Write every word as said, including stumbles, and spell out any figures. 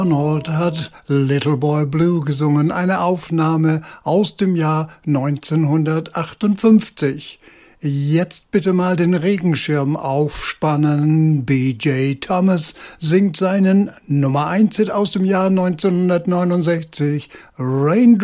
Arnold hat Little Boy Blue gesungen, eine Aufnahme aus dem Jahr neunzehnhundertachtundfünfzig. Jetzt bitte mal den Regenschirm aufspannen. B J Thomas singt seinen Nummer eins Hit aus dem Jahr neunzehnhundertneunundsechzig, Raindrops